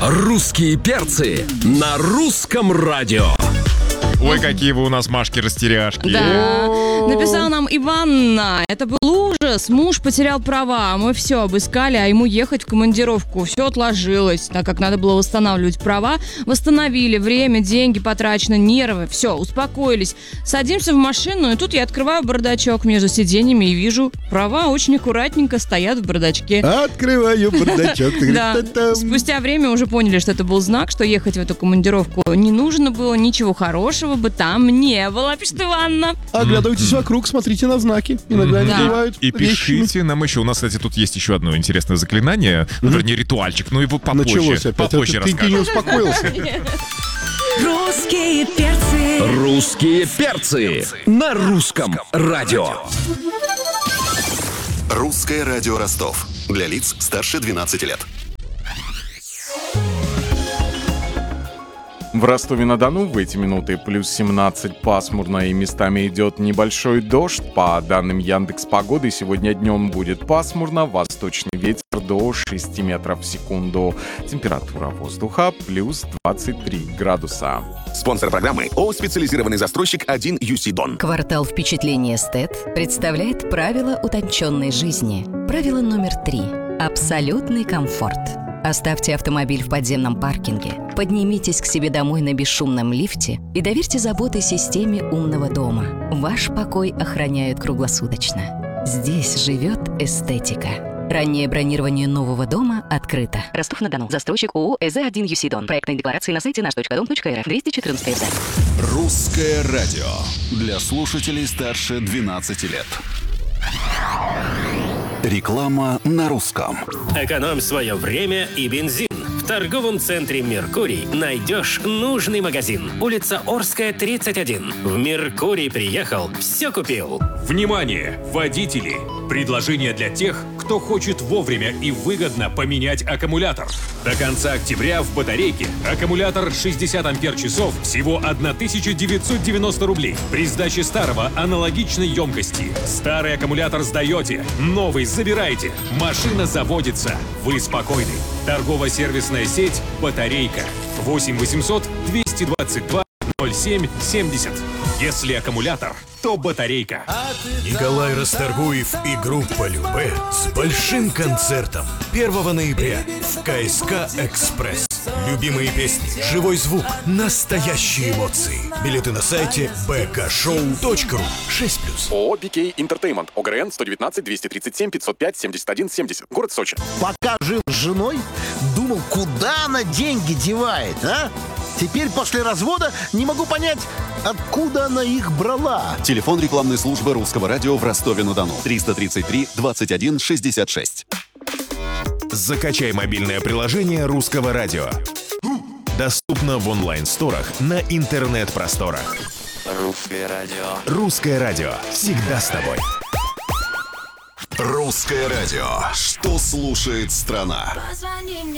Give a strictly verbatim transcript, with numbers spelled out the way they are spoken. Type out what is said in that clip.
Русские перцы на русском радио. Ой, какие вы у нас, Машки-растеряшки. Да, написал нам Иванна. Это был ужас. Муж потерял права. Мы все обыскали, а ему ехать в командировку. Все отложилось, так как надо было восстанавливать права. Восстановили время, деньги потрачены, нервы. Все, успокоились. Садимся в машину, и тут я открываю бардачок между сиденьями и вижу, права очень аккуратненько стоят в бардачке. Открываю бардачок. Да. Спустя время уже поняли, что это был знак, что ехать в эту командировку не нужно было, ничего хорошего бы там не было, пишет Иванна. Оглядывайтесь вокруг, смотрите на знаки. Иногда они Да. бывают И вещими. пишите нам еще. У нас, кстати, тут есть еще одно интересное заклинание. Ну, вернее, ритуальчик. Но его попозже. Началось опять. Попозже Это ты, ты не расскажем. успокоился? Русские перцы. Русские перцы на русском радио. Русское радио Ростов. Для лиц старше двенадцати лет. В Ростове-на-Дону в эти минуты плюс семнадцать, пасмурно и местами идет небольшой дождь. По данным Яндекс.Погоды, сегодня днем будет пасмурно, восточный ветер до шести метров в секунду. Температура воздуха плюс двадцать три градуса. Спонсор программы ООО «Специализированный застройщик один ю си Дон». Квартал впечатления эстет представляет правила утонченной жизни. Правило номер три. Абсолютный комфорт. Оставьте автомобиль в подземном паркинге, поднимитесь к себе домой на бесшумном лифте и доверьте заботы системе умного дома. Ваш покой охраняют круглосуточно. Здесь живет эстетика. Раннее бронирование нового дома открыто. Ростов-на-Дону. Застройщик ООО «ЭЗ один ю си Дон». Проектные декларации на сайте наш точка дом точка эр эф. двести четырнадцать ЭЗ. Русское радио. Для слушателей старше двенадцати лет. Реклама на русском. Экономь свое время и бензин. В торговом центре «Меркурий» найдешь нужный магазин. Улица Орская, тридцать один. В «Меркурий» приехал, все купил. Внимание, водители! Предложение для тех, кто хочет вовремя и выгодно поменять аккумулятор. До конца октября в батарейке аккумулятор шестьдесят ампер-часов всего тысяча девятьсот девяносто рублей. При сдаче старого аналогичной емкости. Старый аккумулятор сдаете, новый забираете. Машина заводится. Вы спокойны. Торгово-сервисная сеть «Батарейка». восемь восемьсот двести двадцать два ноль семь семьдесят. Если аккумулятор, то батарейка. Николай Расторгуев и группа Любэ с большим концертом первого ноября в ка эс ка «Экспресс». Любимые песни, живой звук, настоящие эмоции. Билеты на сайте бэ ка шоу точка ру. шесть плюс. ООО «би кей Entertainment». ОГРН сто девятнадцать двести тридцать семь пятьсот пять семьдесят один семьдесят. Город Сочи. Пока жил с женой, думал, куда она деньги девает, а? Теперь после развода не могу понять, откуда она их брала. Телефон рекламной службы Русского радио в Ростове-на-Дону. триста тридцать три двадцать один шестьдесят шесть. Закачай мобильное приложение Русского радио. Доступно в онлайн-сторах на интернет-просторах. Русское радио. Русское радио. Всегда с тобой. Русское радио. Что слушает страна? Позвони мне.